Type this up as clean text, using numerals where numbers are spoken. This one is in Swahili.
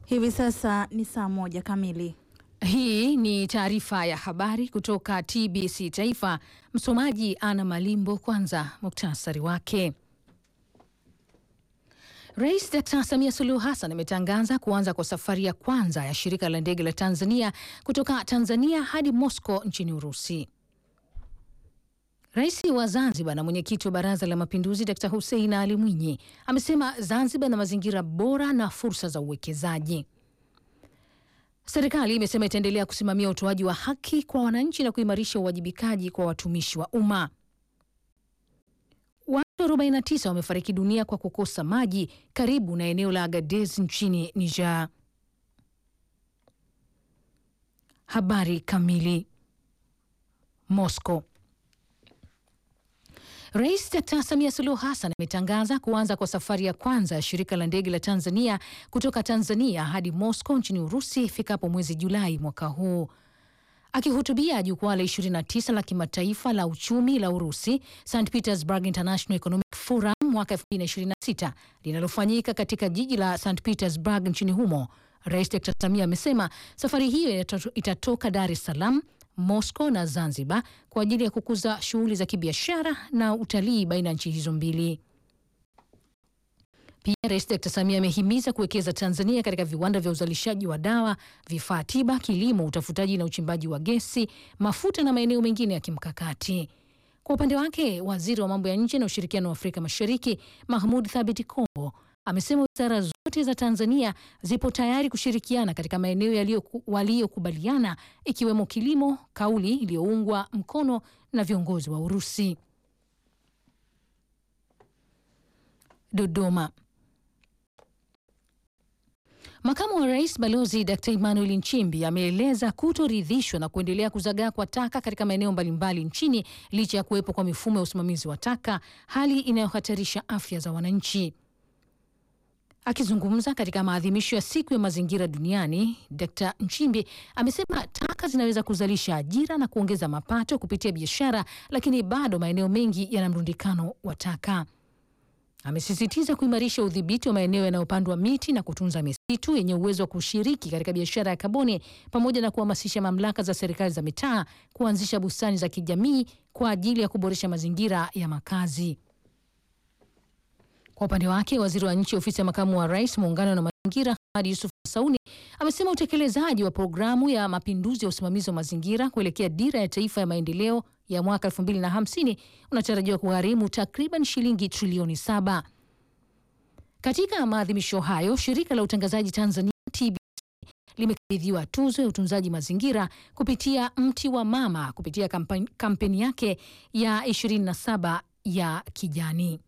Hivi sasa ni saa 1 kamili. Hii ni taarifa ya habari kutoka TBC Taifa. Msomaji Ana Malimbo. Kwanza muktasari wake. Rais Dr. Samia Suluhu Hassan ametangaza kuanza kwa safari ya kwanza ya shirika la ndege la Tanzania kutoka Tanzania hadi Moscow nchini Urusi. Rais wa Zanzibar na mwenyekiti wa Baraza la Mapinduzi Dr. Hussein Ali Mwinyi amesema Zanzibar na mazingira bora na fursa za uwekezaji. Serikali imesema itaendelea kusimamia utoaji wa haki kwa wananchi na kuimarisha uwajibikaji kwa watumishi wa umma. Watu 49 wamefariki dunia kwa kukosa maji karibu na eneo la Agadez nchini Niger. Habari kamili. Moscow. Rais Dr. Samia Suluhu Hassan ametangaza kuanza kwa safari ya kwanza ya shirika la ndege la Tanzania kutoka Tanzania hadi Moscow nchini Urusi ifikapo mwezi Julai mwaka huu. Akihutubia jukwaa la 29 la kimataifa la uchumi la Urusi, St. Petersburg International Economic Forum mwaka 2026 linalofanyika katika jiji la St. Petersburg nchini humo, Rais Dr. Samia amesema safari hiyo itatoka Dar es Salaam, Moscow na Zanzibar kwa ajili ya kukuza shughuli za kibiashara na utalii baina ya nchi hizo mbili. Pia Rais Dr. Samia amehimiza kuwekeza Tanzania katika viwanda vya uzalishaji wa dawa, vifaa tiba, kilimo, utafutaji na uchimbaji wa gesi, mafuta na maeneo mengine ya kimkakati. Kwa upande wake, Waziri wa Mambo ya Nje na Ushirikiano wa Afrika Mashariki, Mahmoud Thabit Kombo, amesema wizara zote za Tanzania zipo tayari kushirikiana katika maeneo waliyokubaliana ikiwemo kilimo, kauli iliyoungwa mkono na viongozi wa Urusi. Dodoma. Makamu wa Rais Balozi Dr. Emmanuel Nchimbi ameeleza kutoridhishwa na kuendelea kuzagaa kwa taka katika maeneo mbalimbali nchini licha ya kuwepo kwa mifumo ya usimamizi wa taka, hali inayohatarisha afya za wananchi. Akizungumza katika maadhimisho ya siku ya mazingira duniani, Dr. Nchimbi amesema taka zinaweza kuzalisha ajira na kuongeza mapato kupitia biashara, lakini bado maeneo mengi yana mrundikano wa taka. Amesisitiza kuimarisha udhibiti wa maeneo yanayopandwa miti na kutunza misitu yenye uwezo wa kushiriki katika biashara ya kaboni, pamoja na kuhamasisha mamlaka za serikali za mitaa kuanzisha bustani za kijamii kwa ajili ya kuboresha mazingira ya makazi. Kwa upande wake, Waziri wa Nchi Ofisi ya Makamu wa Rais, Muungano na Mazingira, Hamadi Yusuf Masauni amesema utekelezaji wa programu ya mapinduzi ya usimamizi wa mazingira kuelekea Dira ya Taifa ya Maendeleo ya mwaka 2050 unatarajiwa kugharimu takriban shilingi trilioni 7. Katika maadhimisho hayo, shirika la utangazaji Tanzania TBC limekabidhiwa tuzo ya utunzaji mazingira kupitia Mti wa Mama kupitia kampeni yake ya 27 ya kijani.